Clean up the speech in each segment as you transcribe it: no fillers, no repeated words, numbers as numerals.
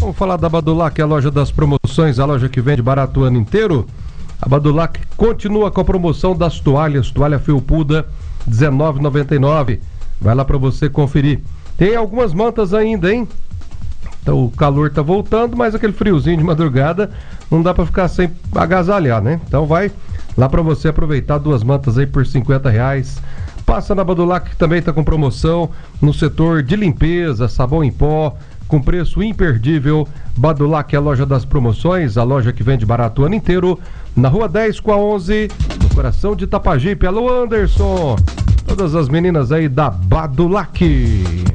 Vamos falar da Badulac, a loja das promoções, a loja que vende barato o ano inteiro. A Badulac continua com a promoção das toalhas, toalha felpuda, R$19,99. Vai lá para você conferir. Tem algumas mantas ainda, hein? Então, o calor tá voltando, mas aquele friozinho de madrugada não dá para ficar sem agasalhar, né? Então vai lá para você aproveitar 2 mantas aí por R$50. Passa na Badulac, que também tá com promoção no setor de limpeza, sabão em pó, com preço imperdível. Badulac é a loja das promoções, a loja que vende barato o ano inteiro, na rua 10 com a 11, no coração de Itapajipe. Alô, Anderson, todas as meninas aí da Badulac.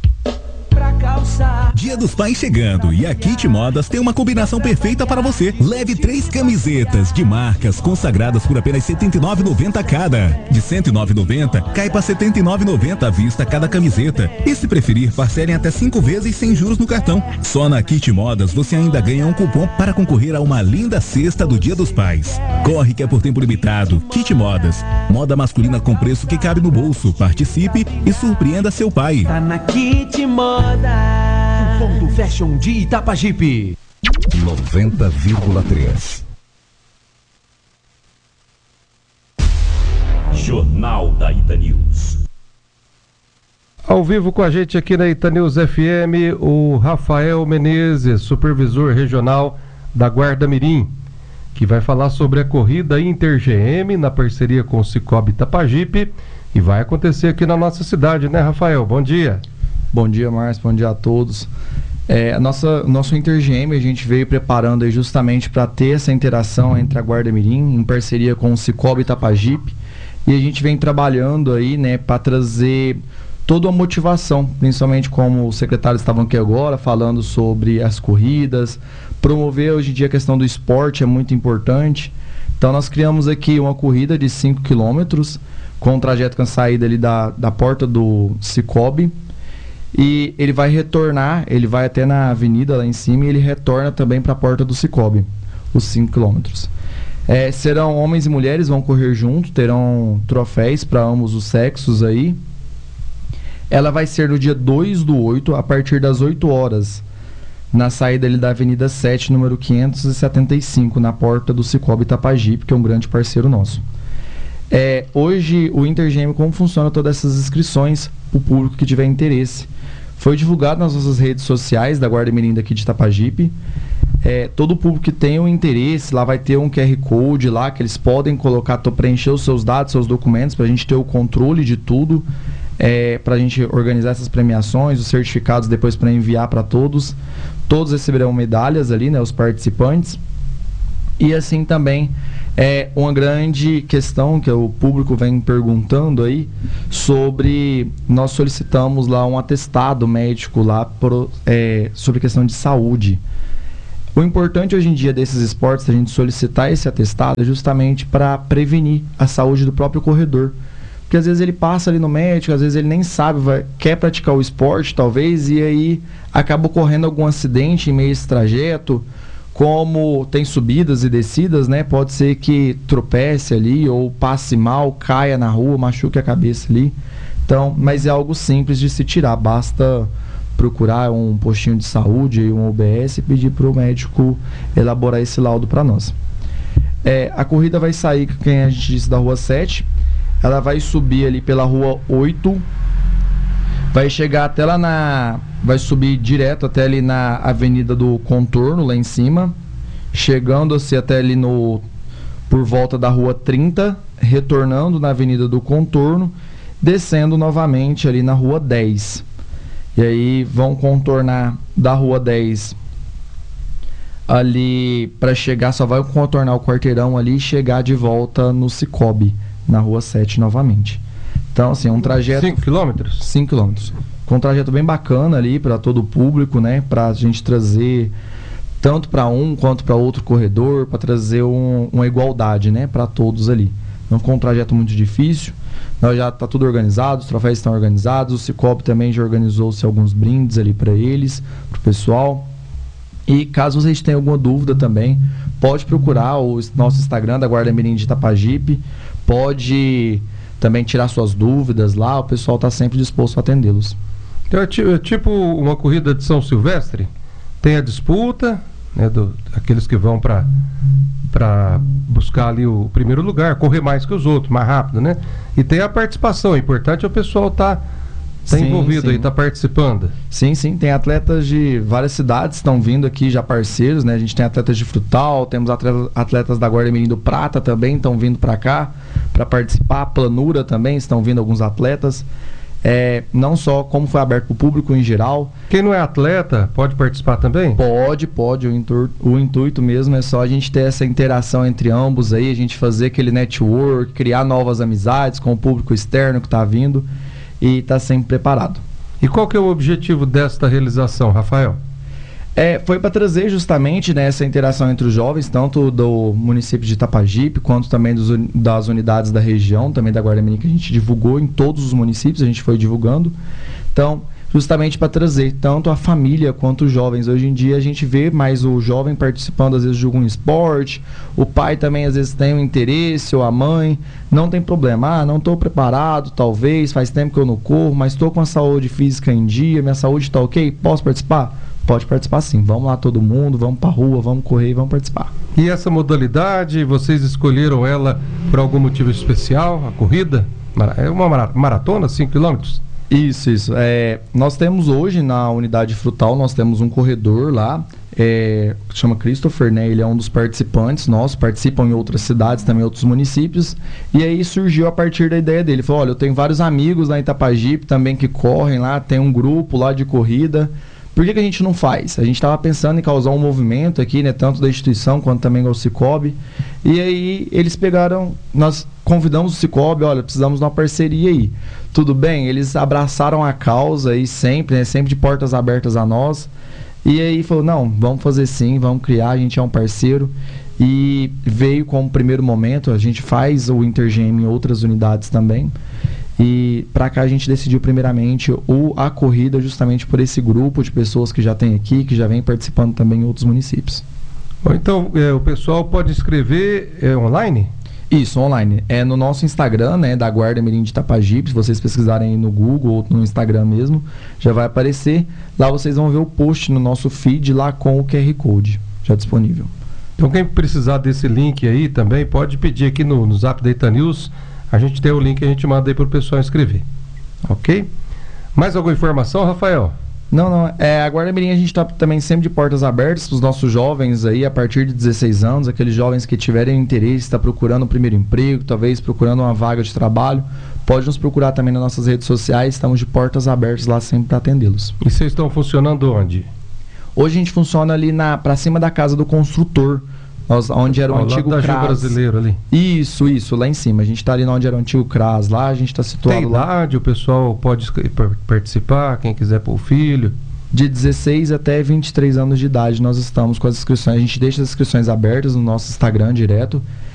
Dia dos Pais chegando e a Kit Modas tem uma combinação perfeita para você. Leve 3 camisetas de marcas consagradas por apenas R$ 79,90 cada. De R$ 109,90 cai para R$ 79,90 à vista cada camiseta. E se preferir, parcelem até 5 vezes sem juros no cartão. Só na Kit Modas você ainda ganha um cupom para concorrer a uma linda cesta do Dia dos Pais. Corre que é por tempo limitado. Kit Modas, moda masculina com preço que cabe no bolso. Participe e surpreenda seu pai. Tá na Kit Moda. Ponto Fashion de Itapajipe 90,3. Jornal da Ita News. Ao vivo com a gente aqui na Ita News FM, o Rafael Menezes, supervisor regional da Guarda Mirim, que vai falar sobre a corrida Inter-GM na parceria com o Cicobi Itapajipe, e vai acontecer aqui na nossa cidade, né, Rafael? Bom dia. Bom dia, Márcio. Bom dia a todos. Nosso Inter-GM a gente veio preparando aí justamente para ter essa interação entre a Guarda Mirim, em parceria com o Cicobi Itapajipe, e a gente vem trabalhando aí, né, para trazer toda a motivação, principalmente como os secretários estavam aqui agora, falando sobre as corridas, promover hoje em dia a questão do esporte é muito importante. Então nós criamos aqui uma corrida de 5 quilômetros, com um trajeto com saída ali da porta do Cicobi, e ele vai retornar, ele vai até na avenida lá em cima e ele retorna também para a porta do Cicobi, os 5 quilômetros. Serão homens e mulheres, vão correr juntos, terão troféus para ambos os sexos aí. Ela vai ser no dia 2/8, a partir das 8 horas, na saída ali da Avenida 7, número 575, na porta do Cicobi Itapajipe, que é um grande parceiro nosso. Hoje, o Inter-GM, como funciona todas essas inscrições, o público que tiver interesse. Foi divulgado nas nossas redes sociais da Guarda Mirim daqui de Itapajipe. Todo o público que tem um interesse, lá vai ter um QR Code lá, que eles podem colocar, preencher os seus dados, seus documentos, para a gente ter o controle de tudo, para a gente organizar essas premiações, os certificados depois para enviar para todos. Todos receberão medalhas ali, né, os participantes. E assim também uma grande questão que o público vem perguntando aí sobre, nós solicitamos lá um atestado médico lá sobre questão de saúde. O importante hoje em dia desses esportes, a gente solicitar esse atestado é justamente para prevenir a saúde do próprio corredor. Porque às vezes ele passa ali no médico, às vezes ele nem sabe, quer praticar o esporte talvez, e aí acaba ocorrendo algum acidente em meio a esse trajeto. Como tem subidas e descidas, né? Pode ser que tropece ali ou passe mal, caia na rua, machuque a cabeça ali. Então, mas é algo simples de se tirar. Basta procurar um postinho de saúde, um UBS, e pedir para o médico elaborar esse laudo para nós. A corrida vai sair, quem a gente disse, da rua 7. Ela vai subir ali pela rua 8. Vai chegar até lá vai subir direto até ali na Avenida do Contorno, lá em cima, chegando-se até ali por volta da rua 30, retornando na Avenida do Contorno, descendo novamente ali na rua 10. E aí vão contornar da rua 10 ali para chegar, só vai contornar o quarteirão ali e chegar de volta no Cicobi, na rua 7 novamente. Então, assim, é um trajeto... 5 quilômetros? 5 quilômetros. Com um trajeto bem bacana ali para todo o público, né? Para a gente trazer tanto para um quanto para outro corredor, para trazer uma igualdade, né? Para todos ali. Não ficou um trajeto muito difícil. Nós já está tudo organizado, os troféus estão organizados. O Cicobi também já organizou-se alguns brindes ali para eles, para o pessoal. E caso vocês tenham alguma dúvida também, pode procurar o nosso Instagram da Guarda Mirim de Itapajipe. Pode também tirar suas dúvidas lá, o pessoal está sempre disposto a atendê-los. Então é tipo uma corrida de São Silvestre? tem a disputa, né, aqueles que vão para buscar ali o primeiro lugar, correr mais que os outros, mais rápido, né? E tem a participação, o importante é o pessoal tá envolvido aí, tá participando. Sim, tem atletas de várias cidades estão vindo aqui já parceiros, né? A gente tem atletas de Frutal, temos atletas da Guarda Mirim do Prata também estão vindo para cá para participar, Planura também estão vindo alguns atletas. Não só como foi aberto para o público em geral. Quem não é atleta pode participar também? Pode. O intuito mesmo é só a gente ter essa interação entre ambos aí, a gente fazer aquele network, criar novas amizades com o público externo que está vindo e está sempre preparado. E qual que é o objetivo desta realização, Rafael? Foi para trazer justamente, né, essa interação entre os jovens, tanto do município de Itapajipe, quanto também das unidades da região, também da Guarda Mirim, que a gente divulgou em todos os municípios, a gente foi divulgando. Então, justamente para trazer tanto a família quanto os jovens. Hoje em dia a gente vê mais o jovem participando às vezes de algum esporte, o pai também às vezes tem um interesse, ou a mãe, não tem problema, não estou preparado, talvez, faz tempo que eu não corro, mas estou com a saúde física em dia, minha saúde está ok, posso participar? Pode participar sim, vamos lá todo mundo, vamos pra rua, vamos correr e vamos participar. E essa modalidade, vocês escolheram ela por algum motivo especial, a corrida? É uma maratona, 5 km? Isso. Nós temos hoje na unidade Frutal, nós temos um corredor lá, que chama Christopher, né? Ele é um dos participantes nossos, participam em outras cidades, também em outros municípios, e aí surgiu a partir da ideia dele. Ele falou, olha, eu tenho vários amigos lá em Itapajipe também que correm lá, tem um grupo lá de corrida, por que a gente não faz? A gente estava pensando em causar um movimento aqui, né, tanto da instituição quanto também do Cicobi. E aí eles nós convidamos o Cicobi, olha, precisamos de uma parceria aí. Tudo bem? Eles abraçaram a causa aí sempre, né, sempre de portas abertas a nós. E aí falou, não, vamos fazer sim, vamos criar, a gente é um parceiro. E veio como primeiro momento, a gente faz o Intergem em outras unidades também. E para cá a gente decidiu primeiramente a corrida justamente por esse grupo de pessoas que já tem aqui, que já vem participando também em outros municípios. Então o pessoal pode inscrever online? Isso, online. É no nosso Instagram, né, da Guarda Mirim de Itapajipe. Se vocês pesquisarem aí no Google ou no Instagram mesmo, já vai aparecer. Lá vocês vão ver o post no nosso feed lá com o QR Code já disponível. Então quem precisar desse link aí também pode pedir aqui no Zap da Itanews. A gente tem o link, a gente manda aí para o pessoal inscrever. Ok? Mais alguma informação, Rafael? Não. A Guarda Mirim a gente está também sempre de portas abertas para os nossos jovens aí, a partir de 16 anos, aqueles jovens que tiverem interesse, está procurando um primeiro emprego, talvez procurando uma vaga de trabalho, pode nos procurar também nas nossas redes sociais, estamos de portas abertas lá sempre para atendê-los. E vocês estão funcionando onde? Hoje a gente funciona ali para cima da casa do construtor, onde era o antigo CRAS. Brasileiro ali. Isso, lá em cima. A gente está ali onde era o antigo CRAS, lá a gente está situado. Tem idade, o pessoal pode participar, quem quiser pôr o filho. De 16 até 23 anos de idade nós estamos com as inscrições. A gente deixa as inscrições abertas no nosso Instagram direto.